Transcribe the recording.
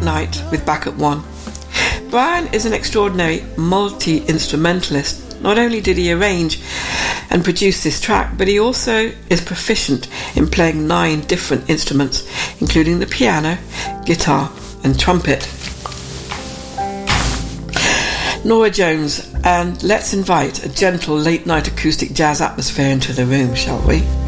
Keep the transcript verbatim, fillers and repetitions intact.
Night with Backup One. Brian is an extraordinary multi-instrumentalist. Not only did he arrange and produce this track, but he also is proficient in playing nine different instruments, including the piano, guitar and trumpet. Norah Jones, and let's invite a gentle late night acoustic jazz atmosphere into the room, shall we?